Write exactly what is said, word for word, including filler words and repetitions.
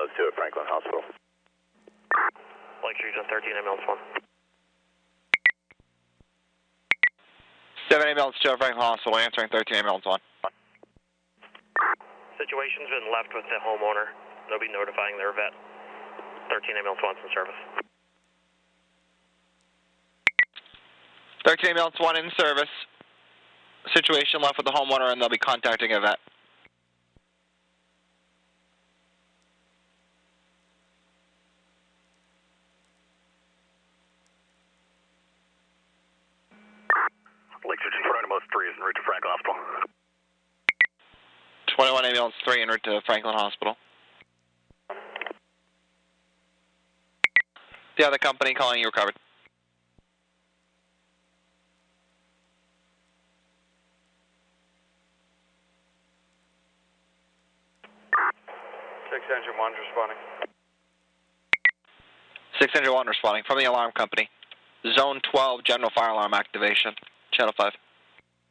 ambulance two at Franklin Hospital. Lake Region thirteen, ambulance one. seven ambulance two at Franklin Hospital, answering thirteen ambulance one. Situation's been left with the homeowner. They'll be notifying their vet. thirteen ambulance one's in service. thirteen ambulance one in service. Situation left with the homeowner, and they'll be contacting a vet. Lake Region Franklin three is en route to Franklin Hospital. twenty-one ambulance three en route to Franklin Hospital. The other company calling you recovered. six engine one responding. six engine one responding from the alarm company. Zone twelve, general fire alarm activation. Channel five.